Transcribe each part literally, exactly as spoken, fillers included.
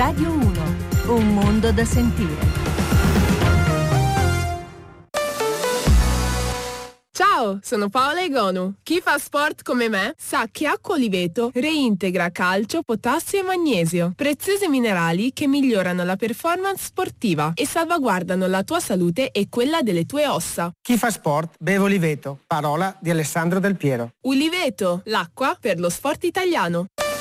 Radio uno, un mondo da sentire. Ciao, sono Paola Egonu. Chi fa sport come me sa che Acqua Oliveto reintegra calcio, potassio e magnesio, preziosi minerali che migliorano la performance sportiva e salvaguardano la tua salute e quella delle tue ossa. Chi fa sport beve Oliveto, parola di Alessandro Del Piero. Oliveto, l'acqua per lo sport italiano.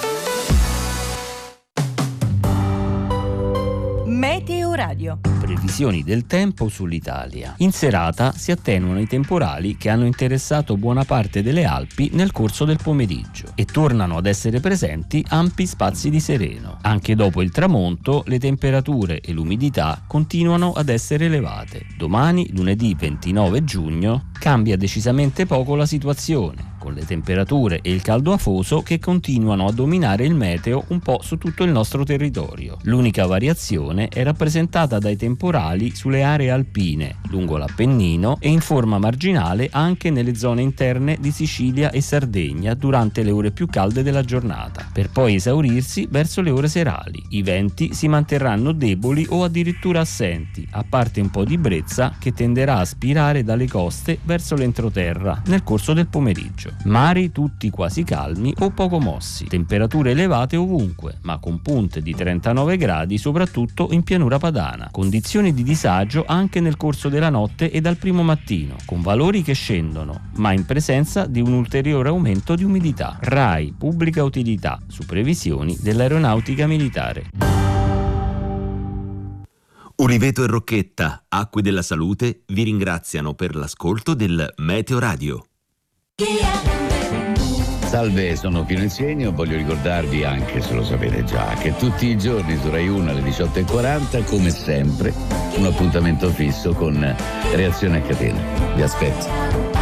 Meteo Radio. Previsioni del tempo sull'Italia. In serata si attenuano i temporali che hanno interessato buona parte delle Alpi nel corso del pomeriggio e tornano ad essere presenti ampi spazi di sereno. Anche dopo il tramonto le temperature e l'umidità continuano ad essere elevate. Domani, lunedì ventinove giugno, cambia decisamente poco la situazione, con le temperature e il caldo afoso che continuano a dominare il meteo un po' su tutto il nostro territorio. L'unica variazione è rappresentata dai temporali sulle aree alpine, lungo l'Appennino e in forma marginale anche nelle zone interne di Sicilia e Sardegna durante le ore più calde della giornata, per poi esaurirsi verso le ore serali. I venti si manterranno deboli o addirittura assenti, a parte un po' di brezza che tenderà a spirare dalle coste verso l'entroterra nel corso del pomeriggio. Mari tutti quasi calmi o poco mossi, temperature elevate ovunque, ma con punte di trentanove gradi soprattutto in pianura padana, condizioni di disagio anche nel corso della notte e dal primo mattino, con valori che scendono, ma in presenza di un ulteriore aumento di umidità. RAI Pubblica Utilità, su previsioni dell'Aeronautica Militare. Oliveto e Rocchetta, Acque della Salute, vi ringraziano per l'ascolto del Meteo Radio. Salve, sono Pino Insegno. Voglio ricordarvi, anche se lo sapete già, che tutti i giorni su Rai uno alle diciotto e quaranta, come sempre, un appuntamento fisso con Reazione a Catena. Vi aspetto.